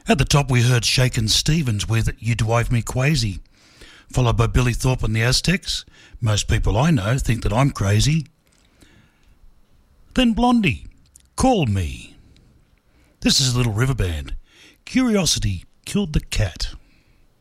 At the top we heard Shakin' Stevens with You Drive Me Crazy, followed by Billy Thorpe and the Aztecs. Most people I know think that I'm crazy. Then Blondie, Call Me. This is a Little River Band. Curiosity Killed the Cat.